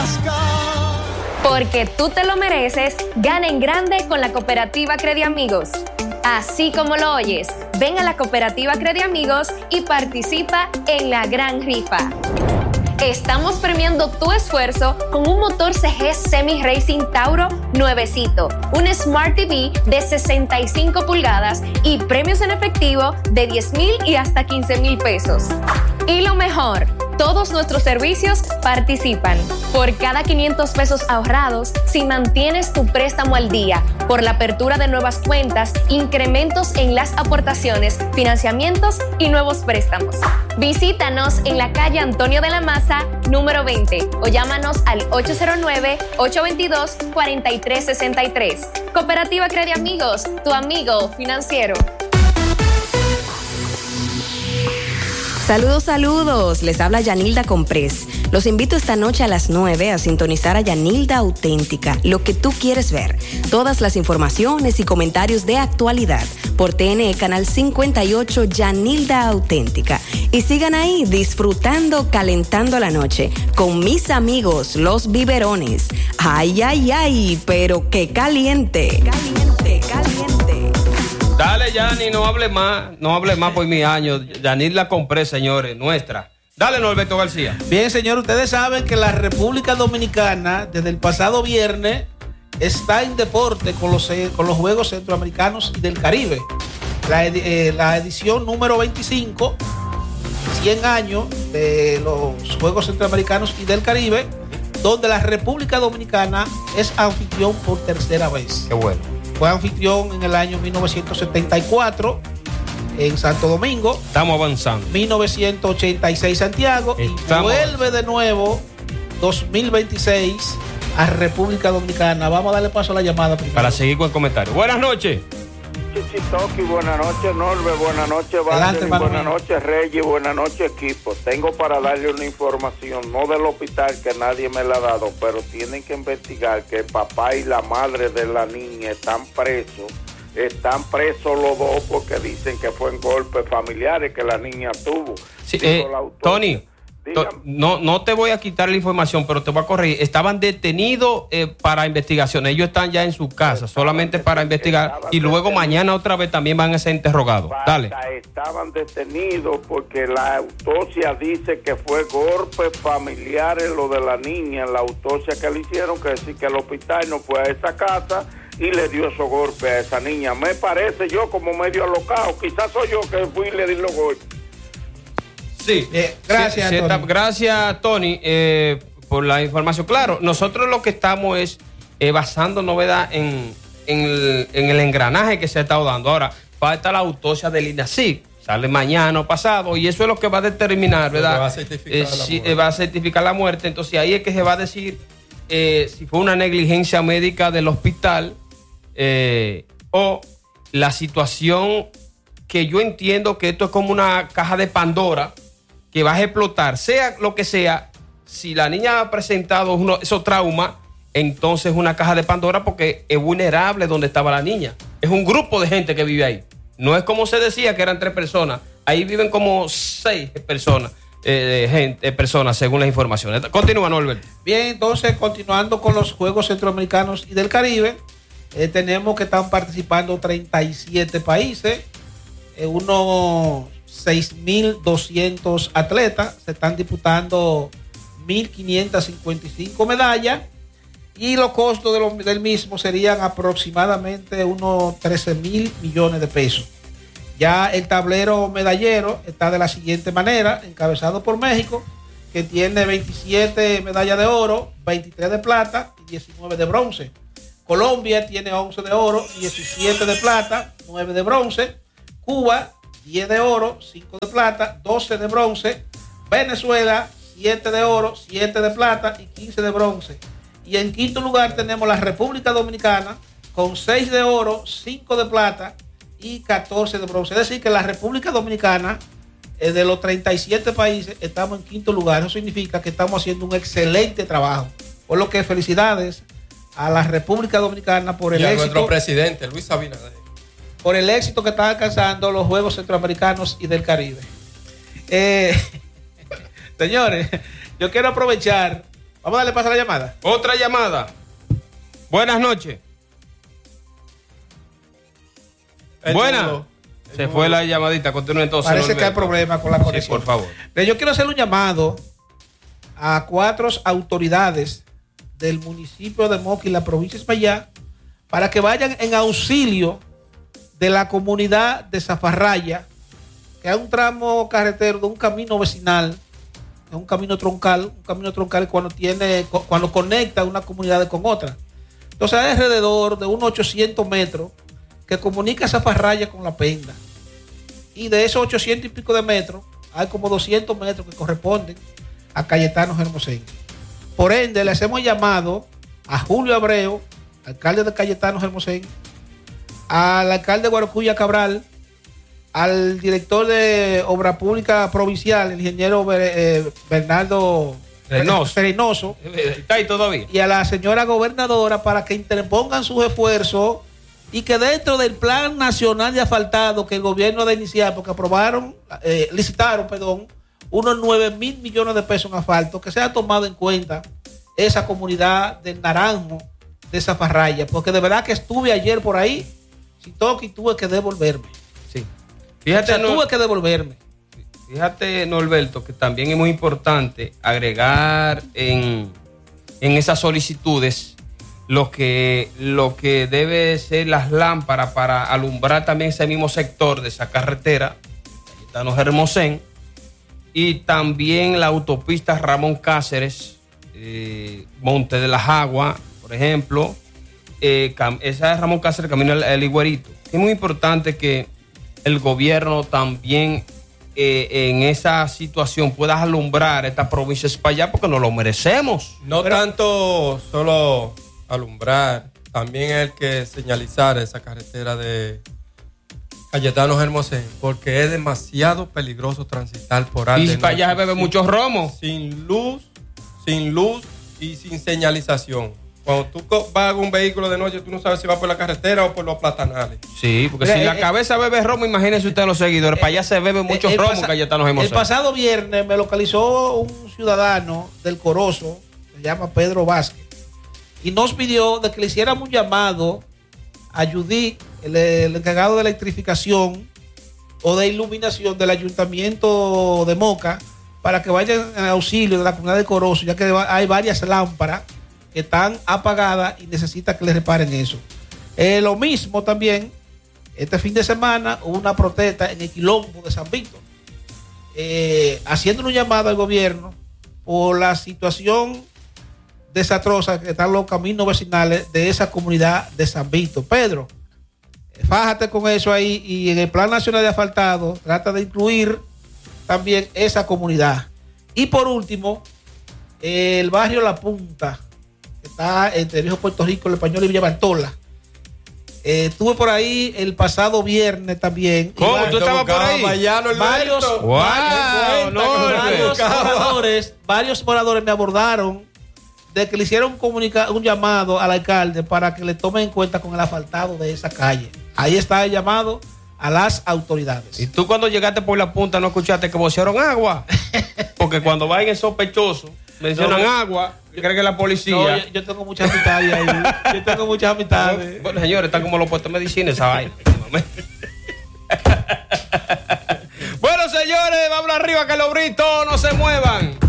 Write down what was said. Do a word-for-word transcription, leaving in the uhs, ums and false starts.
Porque tú te lo mereces, gana en grande con la Cooperativa Crediamigos. Así como lo oyes, ven a la Cooperativa Crediamigos y participa en la gran rifa. Estamos premiando tu esfuerzo con un motor C G Semi Racing Tauro nuevecito, un Smart T V de sesenta y cinco pulgadas y premios en efectivo de diez mil y hasta quince mil pesos. Y lo mejor, todos nuestros servicios participan. Por cada quinientos pesos ahorrados, si mantienes tu préstamo al día, por la apertura de nuevas cuentas, incrementos en las aportaciones, financiamientos y nuevos préstamos. Visítanos en la calle Antonio de la Maza, número veinte, o llámanos al ocho cero nueve, ocho dos dos, cuatro tres seis tres. Cooperativa Crediamigos, tu amigo financiero. Saludos, saludos. Les habla Yanilda Comprés. Los invito esta noche a las nueve a sintonizar a Yanilda Auténtica, lo que tú quieres ver. Todas las informaciones y comentarios de actualidad por T N E Canal cincuenta y ocho, Yanilda Auténtica. Y sigan ahí disfrutando, calentando la noche con mis amigos, los biberones. Ay, ay, ay, pero qué caliente. Caliente, caliente. Dale, Yanni, no hable más, no hable más por mi año. Yanni la compré, señores, nuestra. Dale, Norberto García. Bien, señor, ustedes saben que la República Dominicana, desde el pasado viernes, está en deporte con los, con los Juegos Centroamericanos y del Caribe. La, eh, la edición número veinticinco, cien años de los Juegos Centroamericanos y del Caribe, donde la República Dominicana es anfitrión por tercera vez. Qué bueno. Fue anfitrión en el año mil novecientos setenta y cuatro en Santo Domingo. Estamos avanzando. mil novecientos ochenta y seis Santiago. Estamos. Y vuelve de nuevo dos mil veintiséis a República Dominicana. Vamos a darle paso a la llamada primero. Para seguir con el comentario. Buenas noches. Chichitoki, buenas noches, Norbe, buenas noches, Vázquez, buenas noches, Reyes, buenas noches, equipo. Tengo para darle una información, no del hospital, que nadie me la ha dado, pero tienen que investigar que el papá y la madre de la niña están presos. Están presos los dos porque dicen que fue en golpes familiares que la niña tuvo. Sí, eh, Tony, to, no, no te voy a quitar la información, pero te voy a corregir. Estaban detenidos eh, para investigación. Ellos están ya en su casa, estaban solamente para investigar. Y luego detenidos. Mañana otra vez también van a ser interrogados. Dale. Estaban detenidos porque la autopsia dice que fue golpes familiares lo de la niña. La autopsia que le hicieron, que decir que el hospital no fue a esa casa y le dio esos golpes a esa niña. Me parece yo como medio alocado. Quizás soy yo que fui y le di los golpes. Sí, eh, gracias, sí, sí, Tony. Gracias, Tony, eh, por la información. Claro, nosotros lo que estamos es eh, basando novedad en, en, el, en el engranaje que se ha estado dando. Ahora, falta la autopsia del INASIC. Sale mañana o pasado, y eso es lo que va a determinar, ¿verdad? Va a certificar, eh, la si, eh, va a certificar la muerte. Entonces, ahí es que se va a decir eh, si fue una negligencia médica del hospital eh, o la situación que yo entiendo que esto es como una caja de Pandora que va a explotar, sea lo que sea. Si la niña ha presentado uno, esos traumas, entonces es una caja de Pandora porque es vulnerable donde estaba la niña. Es un grupo de gente que vive ahí. No es como se decía que eran tres personas. Ahí viven como seis personas, eh, gente, personas según las informaciones. Continúa, Norbert. Bien, entonces, continuando con los Juegos Centroamericanos y del Caribe, eh, tenemos que están participando treinta y siete países, eh, unos seis mil doscientos atletas, se están disputando mil quinientas cincuenta y cinco medallas y los costos de lo, del mismo serían aproximadamente unos trece mil millones de pesos. Ya el tablero medallero está de la siguiente manera, encabezado por México, que tiene veintisiete medallas de oro, veintitrés de plata y diecinueve de bronce. Colombia tiene once de oro, diecisiete de plata, nueve de bronce. Cuba, diez de oro, cinco de plata, doce de bronce. Venezuela, siete de oro, siete de plata y quince de bronce. Y en quinto lugar tenemos la República Dominicana con seis de oro, cinco de plata y catorce de bronce. Es decir, que la República Dominicana, eh, de los treinta y siete países, estamos en quinto lugar. Eso significa que estamos haciendo un excelente trabajo. Por lo que felicidades a la República Dominicana por el y a éxito. nuestro presidente, Luis Abinader. Por el éxito que están alcanzando los Juegos Centroamericanos y del Caribe. Eh, señores, yo quiero aprovechar, Vamos a darle paso a la llamada. Otra llamada. Buenas noches. Buenas. Se fue la llamadita, continúe entonces. Parece que hay problemas con la conexión. Sí, por favor. Yo quiero hacer un llamado a cuatro autoridades del municipio de Moca y la provincia de Espaillá para que vayan en auxilio de la comunidad de Zafarraya, que es un tramo carretero de un camino vecinal, es un camino troncal, un camino troncal cuando tiene, cuando conecta una comunidad con otra. Entonces hay alrededor de unos ochocientos metros que comunica Zafarraya con La Penda. Y de esos ochocientos y pico de metros, hay como doscientos metros que corresponden a Cayetano Hermosén. Por ende, le hacemos llamado a Julio Abreu, alcalde de Cayetano Hermosén, al alcalde de Guaracuya Cabral, al director de Obra Pública Provincial, el ingeniero Bernardo Reynoso, está ahí todavía, y a la señora gobernadora para que interpongan sus esfuerzos y que dentro del Plan Nacional de Asfaltado que el gobierno de iniciar, porque aprobaron, eh, licitaron, perdón, unos nueve mil millones de pesos en asfalto, que sea tomado en cuenta esa comunidad del Naranjo de Zafarraya, porque de verdad que estuve ayer por ahí, si toque y tuve que devolverme. Sí. Fíjate, o sea, no, tuve que devolverme. Fíjate, Norberto, que también es muy importante agregar en, en esas solicitudes lo que, lo que debe ser las lámparas para alumbrar también ese mismo sector de esa carretera, Cayetano Hermosén, y también la autopista Ramón Cáceres, eh, Monte de las Aguas, por ejemplo, eh, esa es Ramón Cáceres, camino al, al Higuerito. Es muy importante que el gobierno también eh, en esa situación pueda alumbrar esta provincia de Espaillá, porque nos lo merecemos. No Pero, tanto solo alumbrar, también el que señalizar esa carretera de Cayetano Hermosén, porque es demasiado peligroso transitar por ahí. Y para allá se bebe mucho romo. Sin luz, sin luz y sin señalización. Cuando tú vas a un vehículo de noche, tú no sabes si va por la carretera o por los platanales. Sí, porque Pero, si eh, la cabeza bebe romo, imagínense ustedes los seguidores. Eh, para allá se bebe mucho eh, romo en Cayetano Hermosén. El pasado viernes me localizó un ciudadano del Corozo, se llama Pedro Vázquez, y nos pidió de que le hiciéramos un llamado a Judith, el, el encargado de electrificación o de iluminación del ayuntamiento de Moca, para que vayan en auxilio de la comunidad de Corozo, ya que hay varias lámparas que están apagadas y necesita que le reparen eso. Eh, lo mismo también, este fin de semana hubo una protesta en el Quilombo de San Víctor, eh, haciendo un llamado al gobierno por la situación desastrosa que están los caminos vecinales de esa comunidad de San Víctor. Pedro, fájate con eso ahí, y en el Plan Nacional de Asfaltado trata de incluir también esa comunidad. Y por último, el barrio La Punta, que está entre Viejo Puerto Rico, El Español y Villa Bartola. Eh, estuve por ahí el pasado viernes también. ¿Cómo? ¿Tú estabas por ahí? Varios, wow, varios, no, varios, moradores, varios moradores me abordaron de que le hicieron comunica- un llamado al alcalde para que le tomen en cuenta con el asfaltado de esa calle. Ahí está el llamado a las autoridades. ¿Y tú cuando llegaste por La Punta no escuchaste que vocearon agua? Porque cuando va en el sospechoso, mencionan no, agua, yo creo que la policía. No, yo, yo tengo muchas amistades ahí. Yo tengo muchas amistades. Bueno, señores, están como los puestos de medicina esa vaina. Bueno, señores, vamos arriba, que los britos no se muevan.